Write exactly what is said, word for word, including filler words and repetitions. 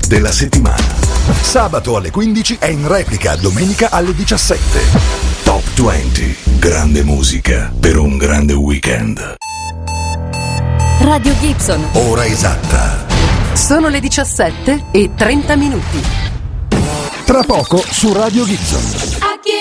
della settimana. Sabato alle quindici e in replica domenica alle diciassette. Top venti, grande musica per un grande weekend. Radio Gibson. Ora esatta. Sono le diciassette e trenta minuti. Tra poco su Radio Gibson.